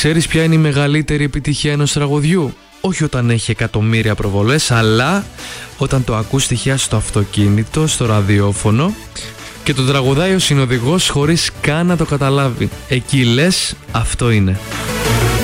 Ξέρεις ποια είναι η μεγαλύτερη επιτυχία ενός τραγουδιού? Όχι όταν έχει εκατομμύρια προβολές, αλλά όταν το ακούς τυχαία στο αυτοκίνητο, στο ραδιόφωνο και το τραγουδάει ο συνοδηγός χωρίς καν να το καταλάβει. Εκεί λες, αυτό είναι.